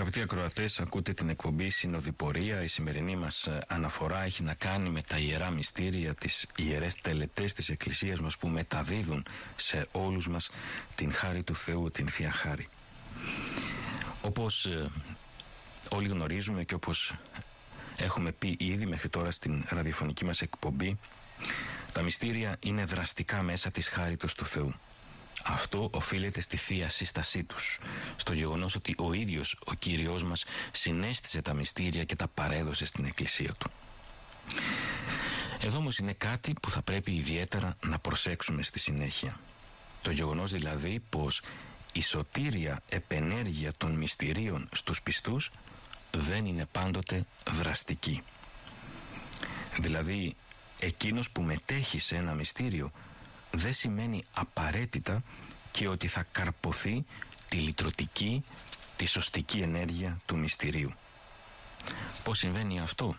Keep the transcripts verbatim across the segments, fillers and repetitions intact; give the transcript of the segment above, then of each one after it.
Αγαπητοί ακροατές, ακούτε την εκπομπή Συνοδοιπορία. Η σημερινή μας αναφορά έχει να κάνει με τα ιερά μυστήρια, τις ιερές τελετές της Εκκλησίας μας που μεταδίδουν σε όλους μας την χάρη του Θεού, την Θεία Χάρη. Όπως ε, όλοι γνωρίζουμε και όπως έχουμε πει ήδη μέχρι τώρα στην ραδιοφωνική μας εκπομπή, τα μυστήρια είναι δραστικά μέσα της χάριτος του Θεού. Αυτό οφείλεται στη Θεία Σύστασή τους, στο γεγονός ότι ο ίδιος ο Κύριος μας συνέστησε τα μυστήρια και τα παρέδωσε στην Εκκλησία Του. Εδώ όμως είναι κάτι που θα πρέπει ιδιαίτερα να προσέξουμε στη συνέχεια. Το γεγονός δηλαδή πως η σωτήρια επενέργεια των μυστηρίων στους πιστούς δεν είναι πάντοτε δραστική. Δηλαδή, εκείνος που μετέχει σε ένα μυστήριο δεν σημαίνει απαραίτητα και ότι θα καρποθεί τη λυτρωτική, τη σωστική ενέργεια του μυστηρίου. Πώς συμβαίνει αυτό?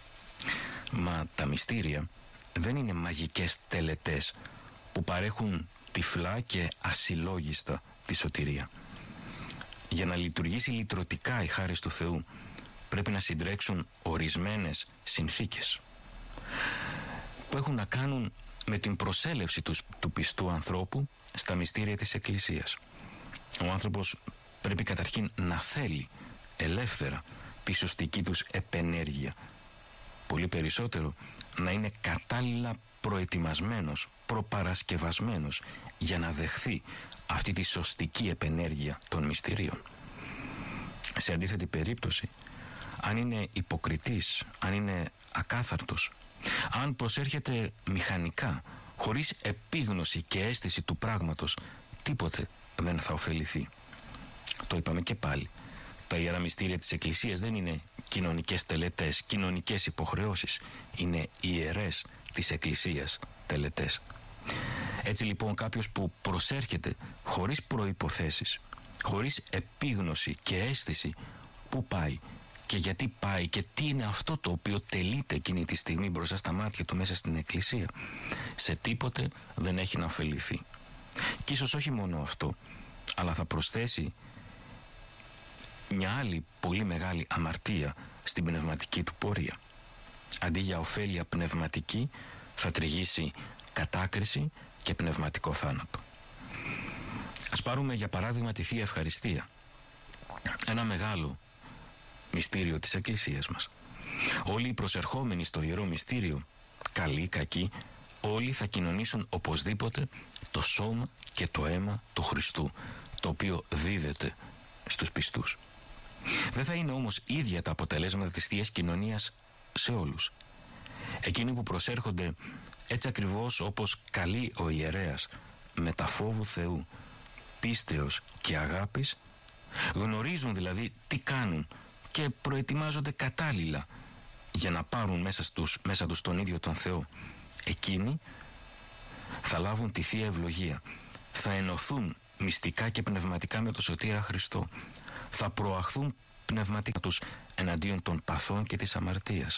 Μα τα μυστήρια δεν είναι μαγικές τελετές που παρέχουν τυφλά και ασυλλόγιστα τη σωτηρία. Για να λειτουργήσει λυτρωτικά η χάρις του Θεού πρέπει να συντρέξουν ορισμένες συνθήκες που έχουν να κάνουν με την προσέλευση του, του πιστού ανθρώπου στα μυστήρια της Εκκλησίας. Ο άνθρωπος πρέπει καταρχήν να θέλει ελεύθερα τη σωστική τους επενέργεια. Πολύ περισσότερο να είναι κατάλληλα προετοιμασμένος, προπαρασκευασμένος για να δεχθεί αυτή τη σωστική επενέργεια των μυστηρίων. Σε αντίθετη περίπτωση, αν είναι υποκριτής, αν είναι ακάθαρτος, αν προσέρχεται μηχανικά, χωρίς επίγνωση και αίσθηση του πράγματος, τίποτε δεν θα ωφεληθεί. Το είπαμε και πάλι. Τα ιερά μυστήρια της Εκκλησίας δεν είναι κοινωνικές τελετές, κοινωνικές υποχρεώσεις. Είναι ιερές της Εκκλησίας τελετές. Έτσι λοιπόν κάποιος που προσέρχεται χωρίς προϋποθέσεις, χωρίς επίγνωση και αίσθηση που πάει και γιατί πάει και τι είναι αυτό το οποίο τελείται εκείνη τη στιγμή μπροστά στα μάτια του μέσα στην Εκκλησία, σε τίποτε δεν έχει να ωφεληθεί. Και ίσως όχι μόνο αυτό, αλλά θα προσθέσει μια άλλη πολύ μεγάλη αμαρτία στην πνευματική του πορεία. Αντί για ωφέλεια πνευματική θα τριγύσει κατάκριση και πνευματικό θάνατο. Ας πάρουμε για παράδειγμα τη Θεία Ευχαριστία, ένα μεγάλο μυστήριο της Εκκλησίας μας. Όλοι οι προσερχόμενοι στο Ιερό Μυστήριο, καλοί, κακοί, όλοι θα κοινωνήσουν οπωσδήποτε το σώμα και το αίμα του Χριστού, το οποίο δίδεται στους πιστούς. Δεν θα είναι όμως ίδια τα αποτελέσματα της Θείας Κοινωνίας σε όλους. Εκείνοι που προσέρχονται έτσι ακριβώς όπως καλεί ο ιερέας, με τα φόβου Θεού, πίστεως και αγάπης, γνωρίζουν δηλαδή τι κάνουν και προετοιμάζονται κατάλληλα για να πάρουν μέσα, στους, μέσα τους τον ίδιο τον Θεό. Εκείνοι θα λάβουν τη Θεία Ευλογία, θα ενωθούν μυστικά και πνευματικά με τον Σωτήρα Χριστό, θα προαχθούν πνευματικά τους εναντίον των παθών και της αμαρτίας.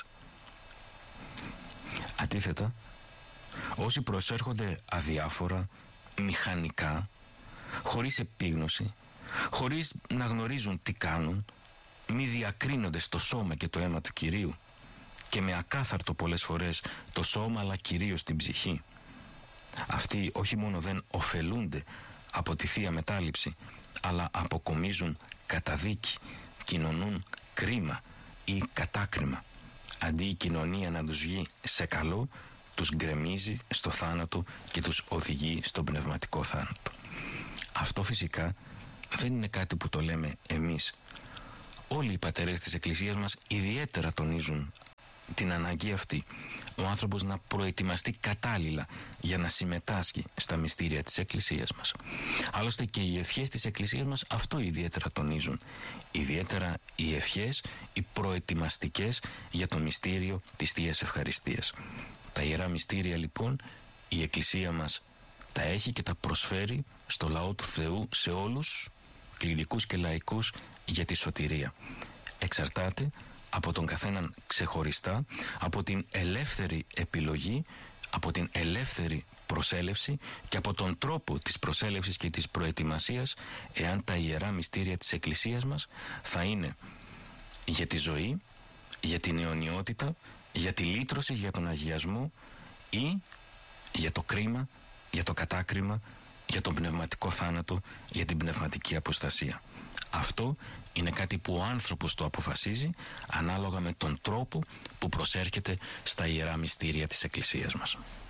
Αντίθετα, όσοι προσέρχονται αδιάφορα, μηχανικά, χωρίς επίγνωση, χωρίς να γνωρίζουν τι κάνουν, μη διακρίνονται στο σώμα και το αίμα του Κυρίου και με ακάθαρτο πολλές φορές το σώμα αλλά κυρίως την ψυχή, αυτοί όχι μόνο δεν ωφελούνται από τη Θεία Μετάληψη, αλλά αποκομίζουν καταδίκη, κοινωνούν κρίμα ή κατάκριμα. Αντί η κοινωνία να τους βγει σε καλό, τους γκρεμίζει στο θάνατο και τους οδηγεί στον πνευματικό θάνατο. Αυτό φυσικά δεν είναι κάτι που το λέμε εμείς. Όλοι οι πατέρες της Εκκλησίας μας ιδιαίτερα τονίζουν την ανάγκη αυτή, ο άνθρωπος να προετοιμαστεί κατάλληλα για να συμμετάσχει στα μυστήρια της Εκκλησίας μας. Άλλωστε και οι ευχές της Εκκλησίας μας αυτό ιδιαίτερα τονίζουν. Ιδιαίτερα οι ευχές, οι προετοιμαστικές για το μυστήριο της Θείας Ευχαριστίας. Τα ιερά μυστήρια λοιπόν η Εκκλησία μας τα έχει και τα προσφέρει στο λαό του Θεού, σε όλους, κληρικούς και λαϊκούς, για τη σωτηρία. Εξαρτάται από τον καθέναν ξεχωριστά, από την ελεύθερη επιλογή, από την ελεύθερη προσέλευση και από τον τρόπο της προσέλευσης και της προετοιμασίας, εάν τα ιερά μυστήρια της Εκκλησίας μας θα είναι για τη ζωή, για την αιωνιότητα, για τη λύτρωση, για τον αγιασμό ή για το κρίμα, για το κατάκριμα, για τον πνευματικό θάνατο, για την πνευματική αποστασία. Αυτό είναι κάτι που ο άνθρωπος το αποφασίζει ανάλογα με τον τρόπο που προσέρχεται στα ιερά μυστήρια της Εκκλησίας μας.